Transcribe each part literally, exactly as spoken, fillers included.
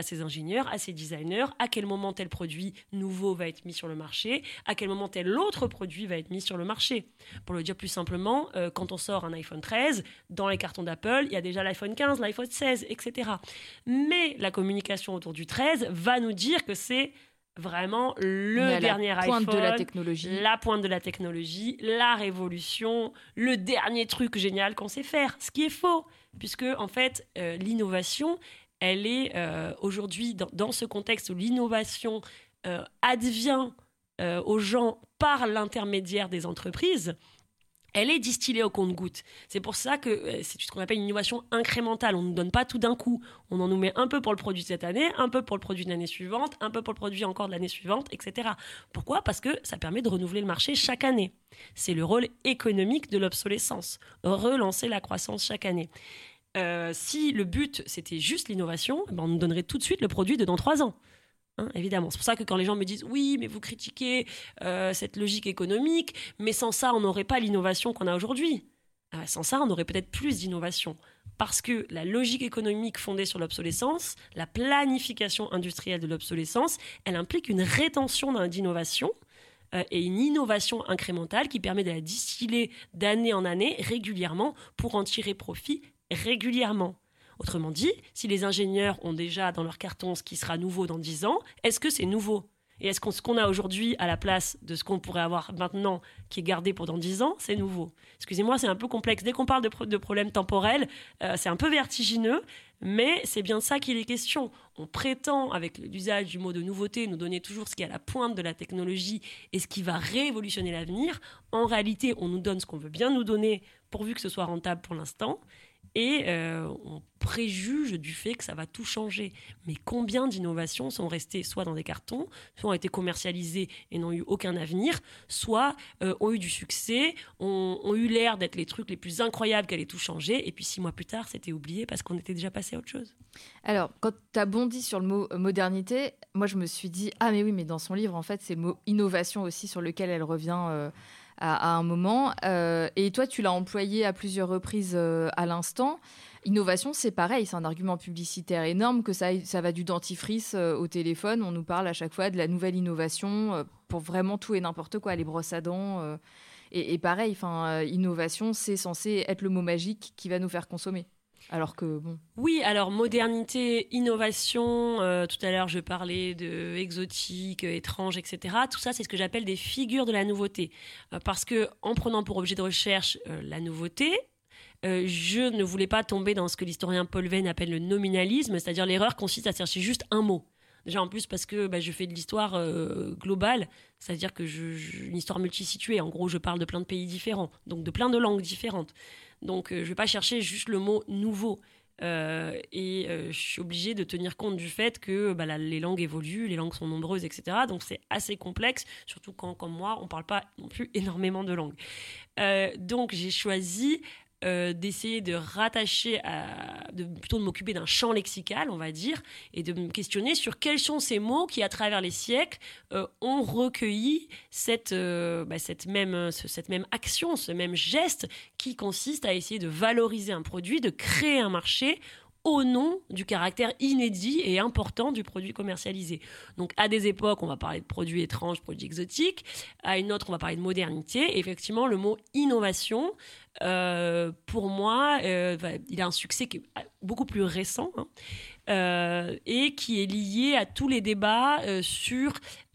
à ses ingénieurs, à ses designers, à quel moment tel produit nouveau va être mis sur le marché, à quel moment tel autre produit va être mis sur le marché. Pour le dire plus simplement, euh, quand on sort un iPhone treize, dans les cartons d'Apple, il y a déjà l'iPhone quinze, l'iPhone seize, et cetera. Mais la communication autour du treize va nous dire que c'est vraiment le dernier la pointe iPhone, de la technologie. la pointe de la technologie, la révolution, le dernier truc génial qu'on sait faire. Ce qui est faux, puisque en fait, euh, l'innovation, elle est euh, aujourd'hui dans, dans ce contexte où l'innovation euh, advient euh, aux gens par l'intermédiaire des entreprises. Elle est distillée au compte-gouttes. C'est pour ça que euh, c'est ce qu'on appelle une innovation incrémentale. On ne nous donne pas tout d'un coup. On en nous met un peu pour le produit de cette année, un peu pour le produit de l'année suivante, un peu pour le produit encore de l'année suivante, et cetera. Pourquoi ? Parce que ça permet de renouveler le marché chaque année. C'est le rôle économique de l'obsolescence. Relancer la croissance chaque année. Euh, si le but, c'était juste l'innovation, ben on nous donnerait tout de suite le produit de dans trois ans. Hein, évidemment. C'est pour ça que quand les gens me disent « Oui, mais vous critiquez euh, cette logique économique, mais sans ça, on n'aurait pas l'innovation qu'on a aujourd'hui. Euh, » Sans ça, on aurait peut-être plus d'innovation. Parce que la logique économique fondée sur l'obsolescence, la planification industrielle de l'obsolescence, elle implique une rétention d'innovation euh, et une innovation incrémentale qui permet de la distiller d'année en année régulièrement pour en tirer profit régulièrement. Autrement dit, si les ingénieurs ont déjà dans leur carton ce qui sera nouveau dans dix ans, est-ce que c'est nouveau ? Et est-ce qu'on, ce qu'on a aujourd'hui à la place de ce qu'on pourrait avoir maintenant qui est gardé pour dans dix ans, c'est nouveau ? Excusez-moi, c'est un peu complexe. Dès qu'on parle de, pro- de problèmes temporels, euh, c'est un peu vertigineux, mais c'est bien ça qu'il est question. On prétend, avec l'usage du mot de nouveauté, nous donner toujours ce qui est à la pointe de la technologie et ce qui va révolutionner l'avenir. En réalité, on nous donne ce qu'on veut bien nous donner, pourvu que ce soit rentable pour l'instant. Et euh, on préjuge du fait que ça va tout changer. Mais combien d'innovations sont restées soit dans des cartons, soit ont été commercialisées et n'ont eu aucun avenir, soit euh, ont eu du succès, ont, ont eu l'air d'être les trucs les plus incroyables qui allaient tout changer, et puis six mois plus tard, c'était oublié parce qu'on était déjà passé à autre chose. Alors, quand tu as bondi sur le mot modernité, moi je me suis dit, ah mais oui, mais dans son livre, en fait, c'est le mot innovation aussi sur lequel elle revient... Euh... À, à un moment. Euh, et toi, tu l'as employé à plusieurs reprises euh, à l'instant. Innovation, c'est pareil, c'est un argument publicitaire énorme que ça, ça va du dentifrice euh, au téléphone. On nous parle à chaque fois de la nouvelle innovation euh, pour vraiment tout et n'importe quoi, les brosses à dents. Euh, et, et pareil, euh, innovation, c'est censé être le mot magique qui va nous faire consommer. Alors que bon. Oui, alors modernité, innovation, euh, tout à l'heure je parlais de exotique, euh, étrange, et cetera. Tout ça, c'est ce que j'appelle des figures de la nouveauté. Euh, parce que en prenant pour objet de recherche euh, la nouveauté, euh, je ne voulais pas tomber dans ce que l'historien Paul Venn appelle le nominalisme, c'est-à-dire l'erreur consiste à chercher juste un mot. Déjà en plus parce que bah, je fais de l'histoire euh, globale, c'est-à-dire que je, je, une histoire multisituée. En gros, je parle de plein de pays différents, donc de plein de langues différentes. Donc, euh, je ne vais pas chercher juste le mot « nouveau euh, ». Et euh, je suis obligée de tenir compte du fait que bah, la, les langues évoluent, les langues sont nombreuses, et cetera. Donc, c'est assez complexe, surtout quand, comme moi, on ne parle pas non plus énormément de langues. Euh, donc, j'ai choisi euh, d'essayer de rattacher, à, de, plutôt de m'occuper d'un champ lexical, on va dire, et de me questionner sur quels sont ces mots qui, à travers les siècles, euh, ont recueilli cette, euh, bah, cette, même, ce, cette même action, ce même geste qui consiste à essayer de valoriser un produit, de créer un marché au nom du caractère inédit et important du produit commercialisé. Donc, à des époques, on va parler de produits étranges, produits exotiques. À une autre, on va parler de modernité. Et effectivement, le mot innovation, euh, pour moi, euh, il a un succès qui est beaucoup plus récent, hein, euh, et qui est lié à tous les débats euh, sur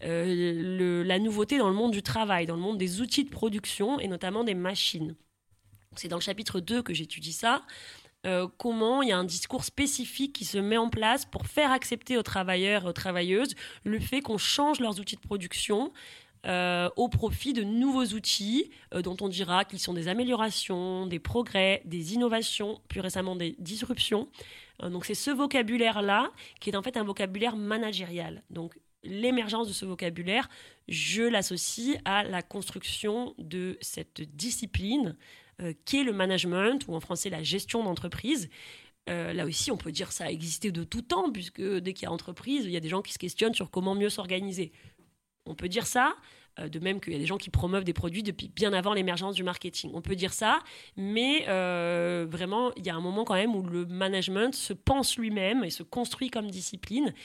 euh, le, la nouveauté dans le monde du travail, dans le monde des outils de production et notamment des machines. C'est dans le chapitre deux que j'étudie ça. Euh, comment il y a un discours spécifique qui se met en place pour faire accepter aux travailleurs et aux travailleuses le fait qu'on change leurs outils de production euh, au profit de nouveaux outils euh, dont on dira qu'ils sont des améliorations, des progrès, des innovations, plus récemment des disruptions. Euh, donc c'est ce vocabulaire-là qui est en fait un vocabulaire managérial. Donc l'émergence de ce vocabulaire, je l'associe à la construction de cette discipline Euh, qui est le management, ou en français la gestion d'entreprise. Euh, là aussi, on peut dire que ça a existé de tout temps, puisque dès qu'il y a entreprise, il y a des gens qui se questionnent sur comment mieux s'organiser. On peut dire ça. Euh, de même qu'il y a des gens qui promeuvent des produits depuis bien avant l'émergence du marketing. On peut dire ça, mais euh, vraiment, il y a un moment quand même où le management se pense lui-même et se construit comme discipline